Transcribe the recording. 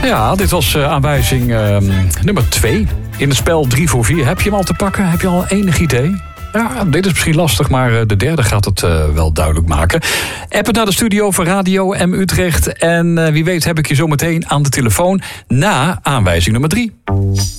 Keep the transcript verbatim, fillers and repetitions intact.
Ja, dit was uh, aanwijzing uh, nummer twee. In het spel drie voor vier. Heb je hem al te pakken? Heb je al enig idee? Ja, dit is misschien lastig, maar de derde gaat het uh, wel duidelijk maken. Appen naar de studio van Radio M Utrecht. En uh, wie weet heb ik je zo meteen aan de telefoon na aanwijzing nummer drie.